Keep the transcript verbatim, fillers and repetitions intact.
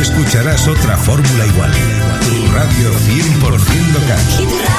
escucharás otra fórmula igual. Tu radio cien por ciento local.